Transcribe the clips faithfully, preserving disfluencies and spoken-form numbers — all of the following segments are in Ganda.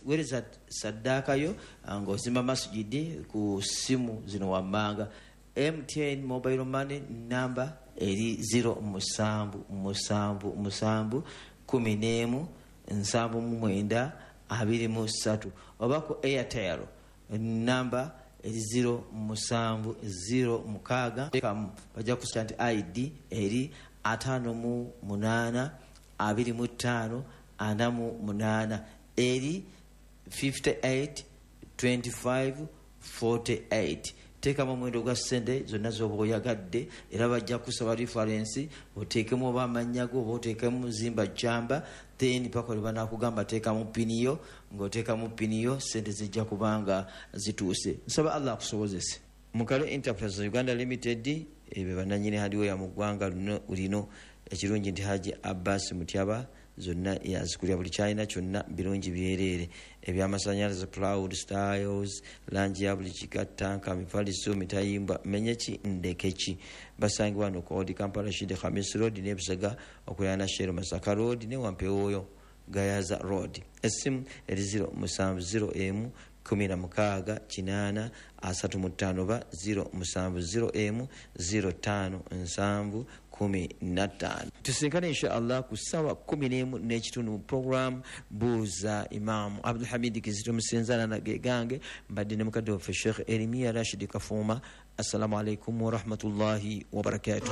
wereza saddaaka yo ng'ozimba masjidi ku simu zino wammanga. M T N mobile money number eri zero musanvu musanvu musanvu kumi n'emu nsanvu mu mwenda abiri mu ssatu. Oba ku Airtel number eri zero musanvu zero mukaaga kamu bajja ku stand I D eri ataano mu munaana abiri mu ttaano ana mu munaana eri fifty-eight twenty-five forty-eight. Teekamu mwendo gwa ssente zonna z'oba oyagadde era bajja kusaba reference oteekemu oba amannya go oba oteekemu zimba jamba then paka lwe banaakugamba teekamu piniyo ng'oteekamu piniyo ssente zijja kubanga zituuse. Nsaba Allah akusobozese. Mukalo Enterprise Uganda Limited ebe bannannyini hardware mu ggwanga lino ekirungi nti Haji Abbas Mutyaba zonna yazikulya buli kyalina kyonna birungi byereere ebyamasannyalaze cloud styles langi ya buli kikatanka mifaliso mitayimba menyeki ndekeki basangibwa wano ku Old Kampala Shide Khamis Road ne Busega okulana na Shero Masaka Road ne Wampeoyo Gayaza Road. Esimu eri zero musanvu zero emu kumi na mukaaga kinaana asatu mu ttaano ba zero musanvu zero emu zero ttaano nsanvu kumi na ttaano. Tusinkane insha Allah ku ssaawa kumi n'emu n'ekitundu mu program Buuza Imam Abdul Hamid Kizito Musenzana na gegange mbadde ne mukadde waffe Sheikh Elimia Rashid Kafuma. Assalamu alaikum wa rahmatullahi wa barakatuh.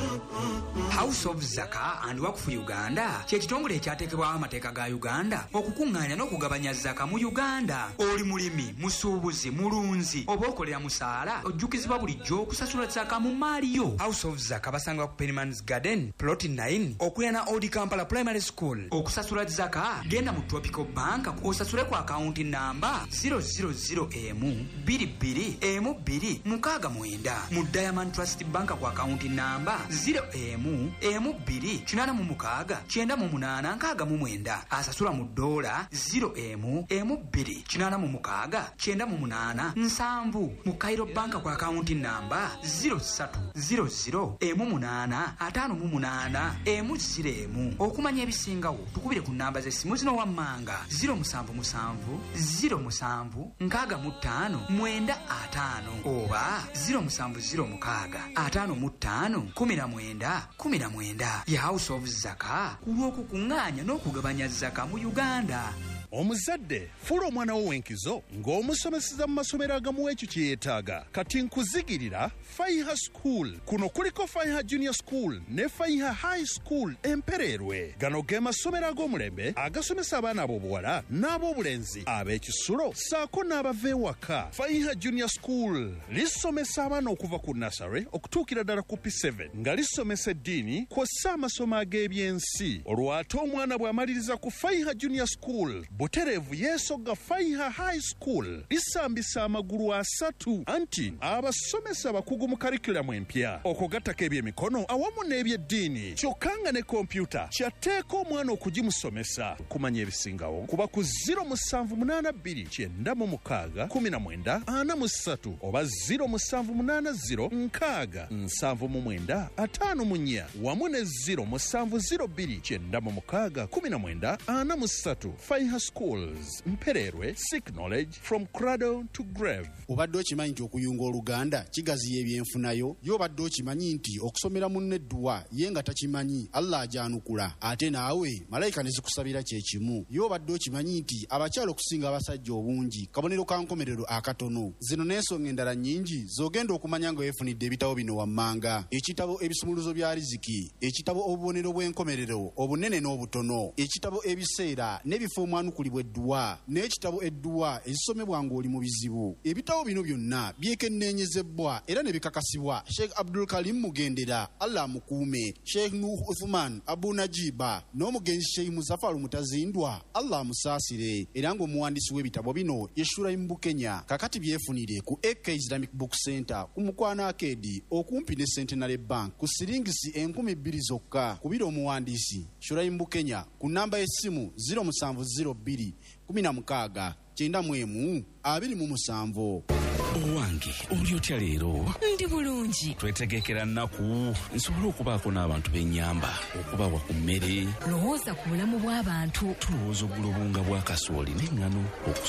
House of Zaka and Waqf Uganda kye kitongole ekyateekebwawo amateeka ga Uganda okukuŋŋaanya n'okugabanya zaka mu Uganda. Oli mulimi, musuubuzi, mulunzi oba okolera musaala ojjukizibwa bulijjo okusasula zaka mu maali yo. House of Zaka basanga ku Penman's Garden plot nine okulana Old Kampala Primary School. Okusasula zaka genda mu Tropical Bank osasule ku account namba zero zero zero emu bbiri bbiri emu bbiri mukaaga mwenda. Mu Diamond Trust Bank ku account namba zero emu emu bbiri kinaana mu mukaaga kyenda mu munaana nkaaga mu mwenda. Asasula mu dola zero emu emu bbiri kinaana mu mukaaga kyenda mu munaana nsanvu. Mu Cairo Bank ku account namba zero ssatu zero zero emu munaana ataano mu munaana emu ziro emu. Okumanya ebisingawo tukubire ku namba z'essimu zino wammanga zero musanvu musanvu zero musanvu nkaaga mu ttaano mwenda ataano oba zero musanvu ziro mukaaga ataano mu ttaano kumi na mwenda kumi na mwenda. Ya House of Zaka kulw'okukuŋŋaanya n'okugabanya zaka mu Uganda. Omuzadde fuula omwana wo w'enkizo ng'omusomeseza mu masomero agamu ekyo kye yeetaaga. Kati nkuzigirira Faiha School. Kuno kuliko Faiha Junior School ne Faiha High School Empererwe. Gano ge masomero ag'omulembe agasomesa abaana ab'obuwala n'ab'obulenzi ab'ekisulo saako n'abava ewaka. Faiha Junior School lisomesa abaana okuva ku nursery okutuukira ddala ku P seven nga lisomesa eddiini kw'ossa amasomo ag'ebyensi. Olwo ate omwana bw'amaliriza ku Faiha Junior School butereevu yeesogga Faiha High School lisambisa amagulu asatu anti abasomesa bakugu mu karikulamu empya okugattako ebyemikono awamu n'ebyeddiini kyokka nga ne kompyuta kyatteeka omwana okugimusomesa. Kumanya ebisingawo kuba ku zero musanvu munaana bbiri kyenda mu mukaaga kumi na mwenda ana mu ssatu oba zero musanvu munaana ziro nkaaga nsanvu mu mwenda ataano mu nnya wamu ne zero musanvu ziro bbiri kyenda mu mukaaga kumi na mwenda ana mu ssatu. Faiha Schools Mpererwe, seek knowledge from cradle to grave. Obadde okimanyi nti okuyunga Oluganda kigaziya ebyenfunayo? Yo obadde okimanyi nti okusomera munne edduwa ye nga takimanyi Allah ajanukula ate naawe malayika ne zikusabira kye kimu? Yo obadde okimanyi nti abakyala okusinga abasajja obungi kabonero ka nkomerero akatono? Zino n'ensonga endala nnyingi z'ogenda okumanya nga weefunidde ebitabo bino wammanga: ekitabo ebisumuluzo bya riziki, ekitabo obubonero bw'enkomerero obunene n'obutono, ekitabo ebiseera n'ebifo omwanukulibwa edduwa, n'ekitabo edduwa ezisomebwa ng'oli mu bizibu. Ebitabo bino byonna byekenneenyezebwa era ne bikakasibwa Sheikh Abdul Karim Mugendera, Allah mukuume, Sheikh Nuh Uthman Abu Najiba n'omugenzi Sheikh Muzaffar Mutazindwa, Allah musaasire, era ng'omuwandiisi w'ebitabo bino ye Shuraim Bukenya. Kakati byefunire ku A K Islamic Book Center ku Mukwana Arcade okumpi ne Centenary Bank ku siringisi enkumi bbiri zokka. Kubira omuwandiisi Shuraim Bukenya ku namba y'essimu zero musanvu ziro bbiri kumi na mukaaga kyenda mu emu abiri mu musanvu. Owange oli otya leero? Ndi bulungi. Twetegekera nnaku nsobola okubaako n'abantu b'ennyamba okubawa ku mmere. Lowooza ku bulamu bw'abantu. Tulowooza oggula obunga bwa kasooli n'eŋŋano.